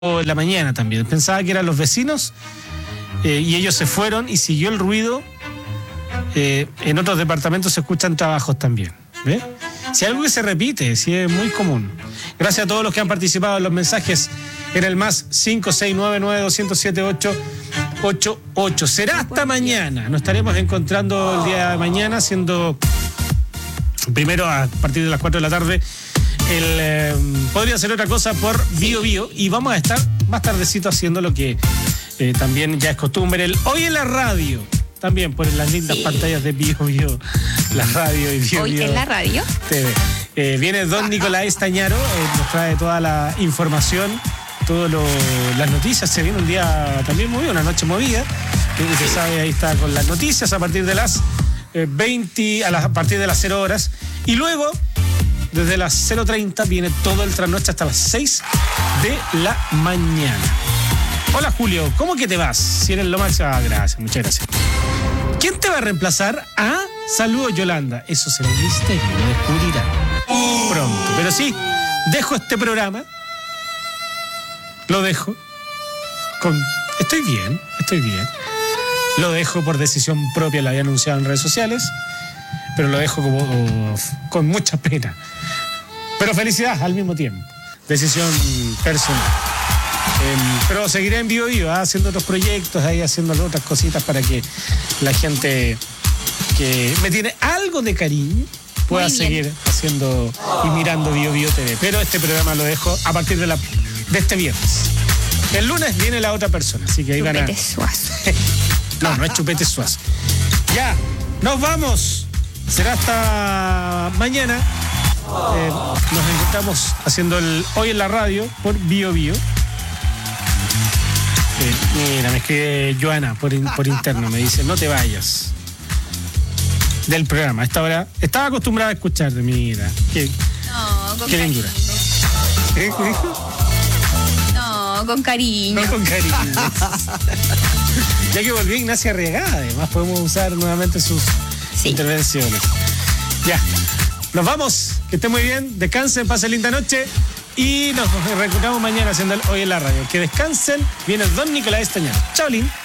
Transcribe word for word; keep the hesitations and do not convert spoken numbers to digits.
en la mañana también. Pensaba que eran los vecinos eh, y ellos se fueron y siguió el ruido. Eh, en otros departamentos se escuchan trabajos también. ¿Ves? Si hay algo que se repite, si es muy común. Gracias a todos los que han participado en los mensajes en el más cinco seis nueve nueve dos cero siete ocho ocho ocho. Será hasta mañana. Nos estaremos encontrando el día de mañana, siendo primero a partir de las cuatro de la tarde. El, eh, podría ser otra cosa por Bio Bio y vamos a estar más tardecito haciendo lo que eh, también ya es costumbre, el Hoy en la Radio, también por las lindas sí. pantallas de Bio Bio, la radio y Bio Hoy Bio en la radio T V. Eh, viene don Nicolás Tañaro, eh, nos trae toda la información, todas las noticias. Se viene un día también movido, una noche movida, que se sabe, ahí está con las noticias a partir de las eh, veinte, a, las, a partir de las cero horas, y luego desde las cero treinta viene todo el trasnoche hasta las seis de la mañana. Hola Julio, ¿cómo que te vas? Si eres lo máximo. Ah, gracias, muchas gracias. ¿Quién te va a reemplazar? Ah, saludos Yolanda. Eso será un misterio, lo descubrirá pronto. Pero sí, dejo este programa. Lo dejo. Con... Estoy bien, estoy bien. Lo dejo por decisión propia, lo había anunciado en redes sociales. Pero lo dejo como oh, con mucha pena. Pero felicidad al mismo tiempo. Decisión personal. Eh, pero seguiré en Bio Bio, ¿eh? haciendo otros proyectos, ahí haciendo otras cositas para que la gente que me tiene algo de cariño pueda seguir haciendo y mirando Bio Bio T V. Pero este programa lo dejo a partir de, la, de este viernes. El lunes viene la otra persona, así que ahí van a... Chupete Suazo. No, no es Chupete Suazo. Ya, nos vamos. Será hasta mañana. Eh, nos encontramos haciendo el Hoy en la Radio por Bio Bio. Eh, mira, me escribe Joana por, in, por interno, me dice, no te vayas del programa. A esta hora estaba acostumbrada a escucharte, mira. Qué, no, con qué cariño. lindura. ¿Qué dijo? No, con cariño. No, con cariño. Ya que volvió Ignacia Regada, además podemos usar nuevamente sus sí. intervenciones. Ya, nos vamos, que estén muy bien, descansen, pasen linda noche y nos reencontramos mañana haciendo el Hoy en la Radio. Que descansen, viene don Nicolás Tañaro. Chao, Lin.